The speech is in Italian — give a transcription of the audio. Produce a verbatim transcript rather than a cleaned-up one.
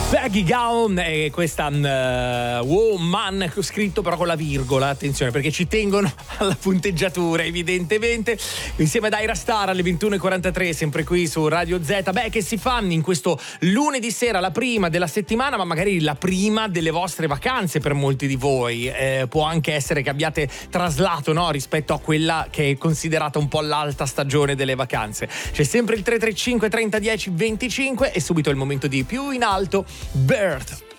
Peggy Gao e questa uh, Woman, scritto però con la virgola, attenzione perché ci tengono alla punteggiatura evidentemente, insieme ad Ira Star alle ventuno e quarantatré, sempre qui su Radio Z. Beh, che si fanno in questo lunedì sera, la prima della settimana, ma magari la prima delle vostre vacanze per molti di voi. Eh, può anche essere che abbiate traslato, no, rispetto a quella che è considerata un po' l'alta stagione delle vacanze. C'è sempre il tre tre cinque trenta dieci venticinque e subito il momento di più in alto, Bird.